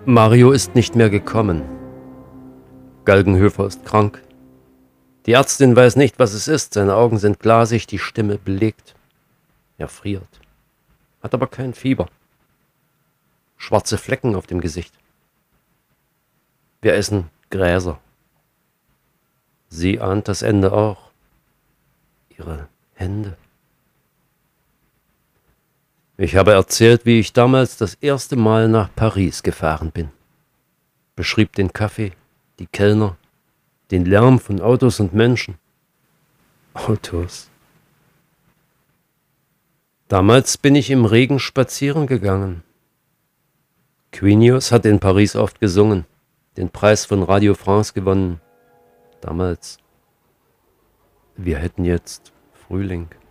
Mario ist nicht mehr gekommen. Galgenhöfer ist krank. Die Ärztin weiß nicht, was es ist. Seine Augen sind glasig, die Stimme belegt. Er friert. Hat aber kein Fieber. Schwarze Flecken auf dem Gesicht. Wir essen Gräser. Sie ahnt das Ende auch. Ihre Hände. Ich habe erzählt, wie ich damals das erste Mal nach Paris gefahren bin. Beschrieb den Kaffee, die Kellner, den Lärm von Autos und Menschen. Autos. Damals bin ich im Regen spazieren gegangen. Quinius hat in Paris oft gesungen, den Preis von Radio France gewonnen. Damals. Wir hätten jetzt Frühling.